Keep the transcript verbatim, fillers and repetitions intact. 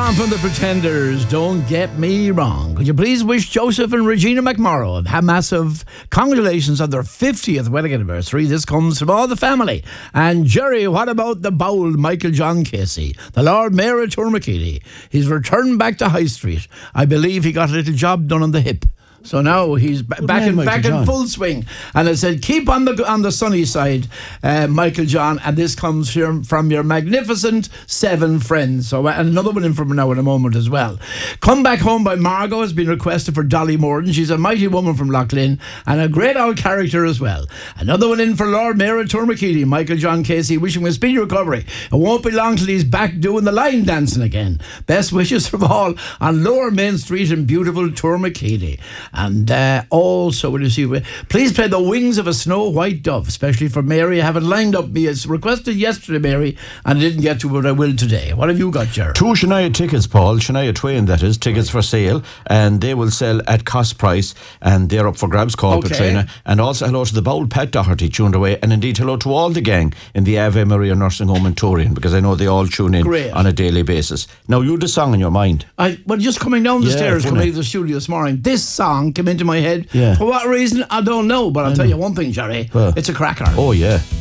on from the Pretenders, don't get me wrong. Could you please wish Joseph and Regina McMorrow a massive congratulations on their fiftieth wedding anniversary. This comes from all the family. And Jerry, what about the bold Michael John Casey, the Lord Mayor of Tourmakeely? He's returned back to High Street. I believe he got a little job done on the hip. So now he's b- back man, in Michael back John. in full swing. And I said, keep on the on the sunny side, uh, Michael John. And this comes from, from your magnificent seven friends. So and another one in from now in a moment as well. Come Back Home by Margot has been requested for Dolly Morden. She's a mighty woman from Loughlin and a great old character as well. Another one in for Lord Mayor of Tourmakeely, Michael John Casey, wishing him a speedy recovery. It won't be long till he's back doing the line dancing again. Best wishes from all on Lower Main Street in beautiful Tourmakeely. And uh, also, will you see, please play The Wings of a Snow White Dove, especially for Mary. I have it lined up. Me, it's requested yesterday, Mary, and I didn't get to it, but I will today. What have you got, Jared? Two Shania tickets, Paul. Shania Twain, that is, tickets for sale, and they will sell at cost price, and they're up for grabs, call Okay. Katrina. And also hello to the bold Pat Doherty tuned away, and indeed hello to all the gang in the Ave Maria Nursing Home in Torian, because I know they all tune in Great. on a daily basis. Now, you had the song in your mind. I well, just coming down the Yeah, stairs, funny. coming to the studio this morning, this song came into my head. Yeah. For what reason, I don't know, but I'll tell you one thing, Jerry. Well. It's a cracker. Oh, yeah.